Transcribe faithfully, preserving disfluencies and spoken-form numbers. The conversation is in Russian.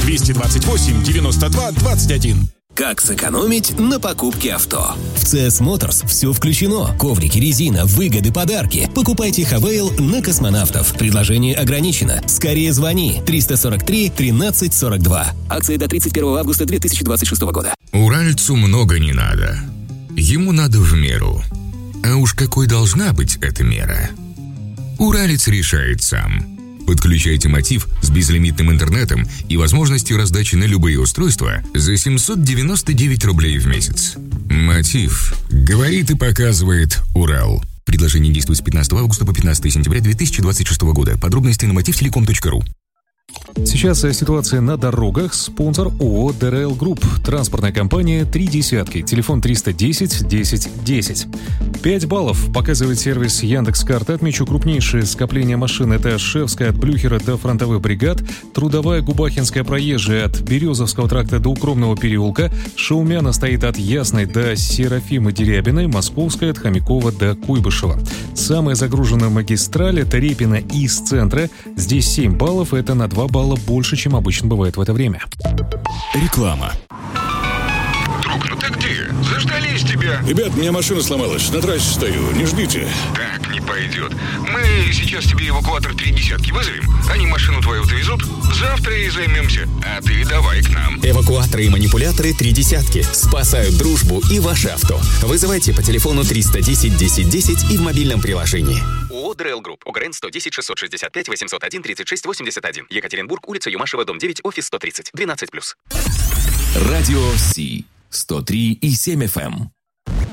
двести двадцать восемь девяносто два двадцать один. Как сэкономить на покупке авто? В си эс Motors все включено. Коврики, резина, выгоды, подарки. Покупайте Хавейл на Космонавтов. Предложение ограничено. Скорее звони. триста сорок три тринадцать сорок два. Акции до тридцать первого августа две тысячи двадцать шестого года. Уральцу много не надо. Ему надо в меру. А уж какой должна быть эта мера? Уралец решает сам. Подключайте Мотив с безлимитным интернетом и возможностью раздачи на любые устройства за семьсот девяносто девять рублей в месяц. Мотив. Говорит и показывает Урал. Предложение действует с пятнадцатого августа по пятнадцатое сентября две тысячи двадцать шестого года. Подробности на мотив телеком точка ру. Сейчас ситуация на дорогах. Спонсор ООО ди эр эл Group. Транспортная компания «Три десятки». Телефон триста десять десять десять. пять баллов показывает сервис Яндекс.Карта. Отмечу крупнейшее скопление машин. Это Шевская от Блюхера до фронтовых бригад, Трудовая Губахинская проезжая от Березовского тракта до Укромного переулка, Шаумяна стоит от Ясной до Серафимы Дерябиной, Московская от Хомякова до Куйбышева. Самая загруженная магистраль — это Репино из центра. Здесь семь баллов, это на два балла больше, чем обычно бывает в это время. Реклама. Друг, ну ты где? Заждались тебя. Ребят, у меня машина сломалась, на трассе стою, не ждите. Так не пойдет. Мы сейчас тебе эвакуатор три десятки вызовем. Они машину твою довезут. Завтра и займемся. А ты давай к нам. Эвакуаторы и манипуляторы три десятки спасают дружбу и ваше авто. Вызывайте по телефону триста десять десять десять и в мобильном приложении. ООО ди эр эл Group. ОГРН сто десять шестьсот шестьдесят пять восемьсот один тридцать шесть восемьдесят один. Екатеринбург, улица Юмашева, дом девять, офис сто тридцать. двенадцать плюс. Радио Си. сто три и семь эф эм.